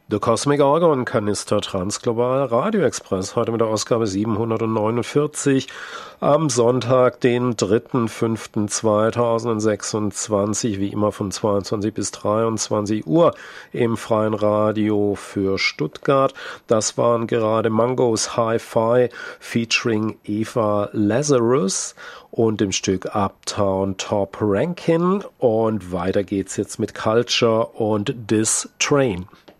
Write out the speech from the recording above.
The Cosmic Orgon Kanister Transglobal Radio Express, heute mit der Ausgabe 749 am Sonntag, den 3.5.2026, wie immer von 22 bis 23 Uhr im freien Radio für Stuttgart. Das waren gerade Mangos Hi-Fi featuring Eva Lazarus und dem Stück Uptown Top Rankin. Und weiter geht's jetzt mit Culture und This Train.